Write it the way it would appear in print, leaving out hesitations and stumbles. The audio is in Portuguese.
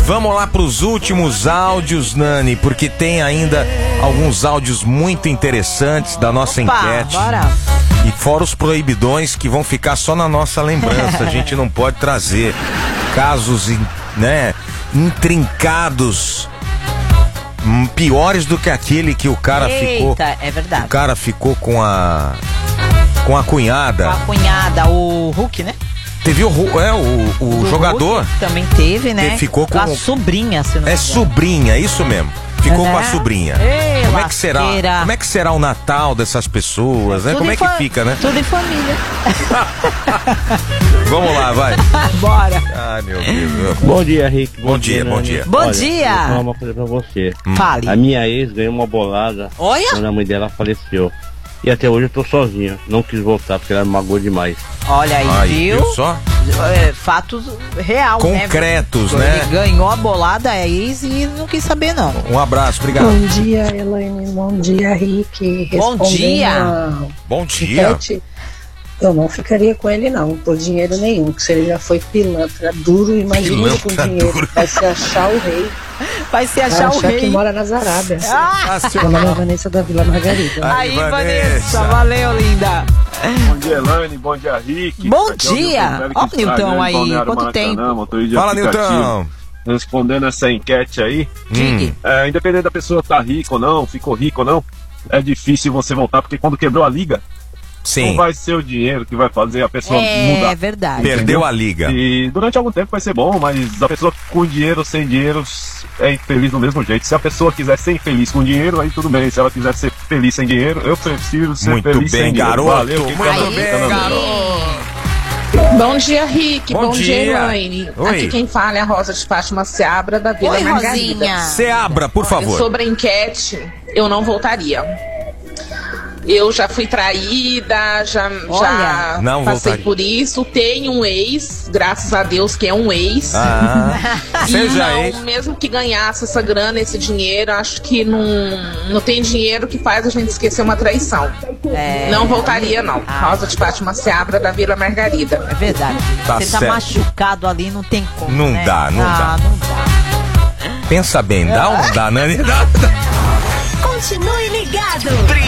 Vamos lá para os últimos áudios, Nani, porque tem ainda alguns áudios muito interessantes da nossa enquete. Bora. E fora os proibidões que vão ficar só na nossa lembrança. A gente não pode trazer casos, né, intrincados, piores do que aquele que o cara ficou. É verdade. O cara ficou com a cunhada. Com a cunhada, o Hulk, né? Teve o jogador. Hulk também teve, né? Ficou com a sobrinha, se não me engano. Sobrinha, isso mesmo. Ficou com a sobrinha. Ei, como é que será? Como é que será o Natal dessas pessoas, né? Como é que fica, né? Tudo em família. Vamos lá, vai. Bora. Ai, meu Deus. Bom dia, Rick. Bom dia. Bom Olha, dia. Eu vou falar uma coisa pra você. Fale. A minha ex ganhou uma bolada. Olha. Quando a mãe dela faleceu. E até hoje eu tô sozinho. Não quis voltar porque ela me magoou demais. Olha aí, viu? Só? Fatos real, concretos, né? Ele ganhou a bolada, a ex, e não quis saber, não. Um abraço, obrigado. Bom dia, Elaine. Bom dia, Rick. Bom dia. Bom dia. Enquete, eu não ficaria com ele, não, por dinheiro nenhum. Que se ele já foi pilantra duro, imagina com dinheiro. Duro. Vai se achar o rei. Vai se achar o rei. Que mora nas Arábias. Meu nome é Vanessa da Vila Margarida. Aí, Vanessa. Valeu, linda. Bom dia, Elaine. Bom dia, Rick. Bom dia. Ó o Nilton aí. Quanto tempo? Fala, Nilton. Respondendo essa enquete aí. Independente da pessoa estar rica ou não, ficou rico ou não, é difícil você voltar, porque quando quebrou a liga, não vai ser o dinheiro que vai fazer a pessoa mudar. É verdade. Perdeu a liga. E durante algum tempo vai ser bom, mas a pessoa com dinheiro, sem dinheiro, é infeliz do mesmo jeito. Se a pessoa quiser ser infeliz com dinheiro, aí tudo bem. Se ela quiser ser feliz sem dinheiro, eu prefiro ser muito feliz bem, sem garoto. dinheiro. Valeu, muito bem, garoto. Bom dia, Rick. Bom dia, Elaine. Oi. Aqui quem fala é a Rosa de Fátima Seabra, da Vila Margarida. Rosinha. Seabra, por favor. Sobre a enquete, eu não voltaria. Eu já fui traída, já passei por isso. Tenho um ex, graças a Deus que é um ex. Mesmo que ganhasse essa grana, esse dinheiro, acho que não tem dinheiro que faz a gente esquecer uma traição. Não voltaria, não. Rosa de Fátima Seabra, da Vila Margarida. É verdade. Você tá machucado ali, não tem como. Não dá. Pensa bem, dá ou não dá, Nani? Continue ligado.